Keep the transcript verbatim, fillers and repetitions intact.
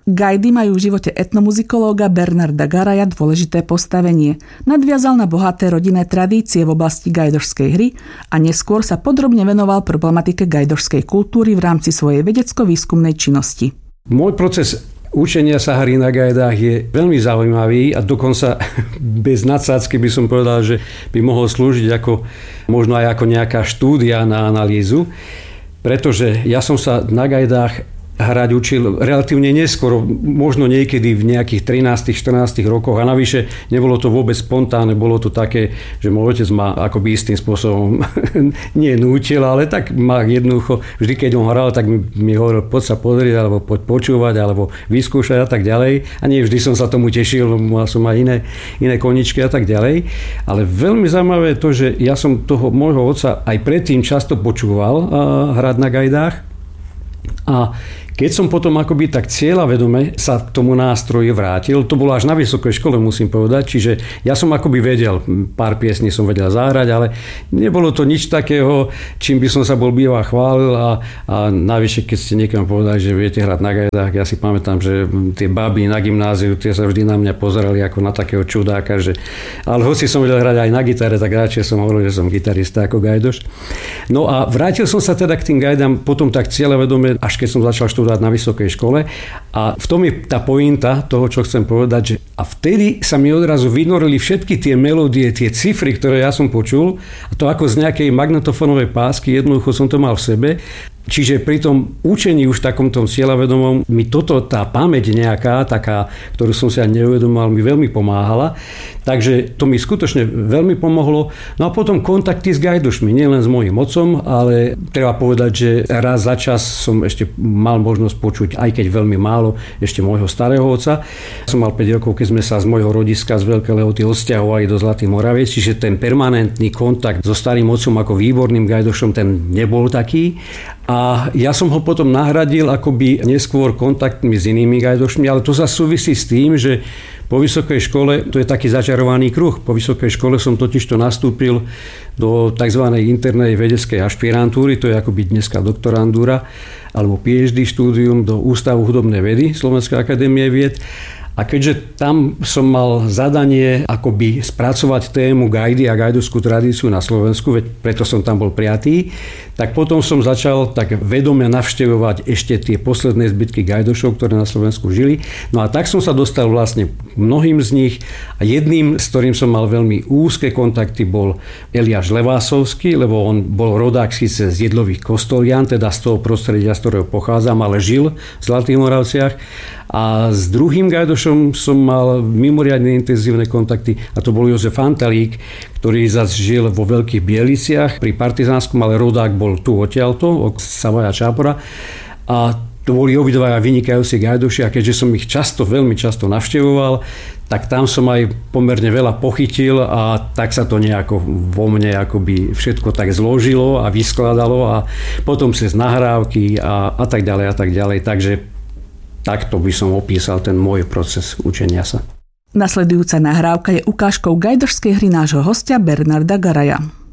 Gajdy majú v živote etnomuzikológa Bernarda Garaja dôležité postavenie. Nadviazal na bohaté rodinné tradície v oblasti gajdošskej hry a neskôr sa podrobne venoval problematike gajdošskej kultúry v rámci svojej vedecko-výskumnej činnosti. Môj proces učenia sa hry na gajdách je veľmi zaujímavý a dokonca bez nadsádzky by som povedal, že by mohol slúžiť ako, možno aj ako nejaká štúdia na analýzu, pretože ja som sa na gajdách hrať učil relatívne neskoro, možno niekedy v nejakých trinásť štrnásť rokoch a navyše nebolo to vôbec spontánne, bolo to také, že môj otec ma akoby istým spôsobom nie nútil, ale tak ma jednoducho, vždy keď on hral, tak mi, mi hovoril, poď sa pozrieť, alebo poď počúvať, alebo vyskúšať a tak ďalej. A nie vždy som sa tomu tešil, mal som aj iné, iné koničky a tak ďalej. Ale veľmi zaujímavé je to, že ja som toho môjho otca aj predtým často počúval hrať na gajdách. A keď som potom akoby tak cieľavedome sa k tomu nástroji vrátil, to bolo až na vysokej škole, musím povedať, čiže ja som akoby vedel, pár piesní som vedel zahrať, ale nebolo to nič takého, čím by som sa bol býval chválil a, a navyše, keď ste niekam povedali, že viete hrať na gajdách, ja si pamätám, že tie baby na gymnáziu, tie sa vždy na mňa pozerali ako na takého čudáka, že, ale hoci som vedel hrať aj na gitare, tak radšej som hovoril, že som gitarista ako gajdoš. No a vrátil som sa teda k tým gajdám potom tak cieľavedome, až keď som začal študovať na vysokej škole a v tom je tá pointa toho, čo chcem povedať, že a vtedy sa mi odrazu vynorili všetky tie melódie, tie cifry, ktoré ja som počul a to ako z nejakej magnetofónovej pásky, jednoducho som to mal v sebe. Čiže pri tom učení už takom tom cieľavedomom mi toto, tá pamäť nejaká, taká, ktorú som si aj neuvedomal, mi veľmi pomáhala. Takže to mi skutočne veľmi pomohlo. No a potom kontakty s gajdošmi, nielen s mojím otcom, ale treba povedať, že raz za čas som ešte mal možnosť počuť, aj keď veľmi málo, ešte môjho starého otca. Som mal päť rokov, keď sme sa z môjho rodiska z Veľkej Lehoty odsťahovali do Zlatých Moraviec, čiže ten permanentný kontakt so starým otcom ako výborným gajdošom, ten nebol taký. A ja som ho potom nahradil akoby neskôr kontaktmi s inými gajdošmi, ale to sa súvisí s tým, že po vysokej škole, to je taký začarovaný kruh, po vysokej škole som totižto nastúpil do tzv. Internej vedeckej ašpirantúry, to je akoby dneska doktorandúra, alebo PhD štúdium do Ústavu hudobnej vedy Slovenskej akadémie vied. A keďže tam som mal zadanie akoby spracovať tému gajdy a gajdovskú tradíciu na Slovensku, veď preto som tam bol prijatý, tak potom som začal tak vedome navštevovať ešte tie posledné zbytky gajdošov, ktoré na Slovensku žili. No a tak som sa dostal vlastne mnohým z nich a jedným, s ktorým som mal veľmi úzke kontakty, bol Eliáš Levásovský, lebo on bol rodák síce z Jedlových Kostolian, teda z toho prostredia, z ktorého pochádzam, ale žil v Zlatých Moravciach. A s druhým gajdošom som mal mimoriadne intenzívne kontakty a to bol Jozef Antalík, ktorý zase žil vo Veľkých Bieliciach pri Partizánskom, ale rodák bol tu odtiaľto, od Savaja Čápora. A to boli obidvaja vynikajúci gajdoši a keďže som ich často, veľmi často navštevoval, tak tam som aj pomerne veľa pochytil a tak sa to nejako vo mne akoby všetko tak zložilo a vyskladalo a potom cez nahrávky a, a tak ďalej a tak ďalej. Takže takto by som opísal ten môj proces učenia sa. Nasledujúca nahrávka je ukážkou gajdošskej hry nášho hostia Bernarda Garaja.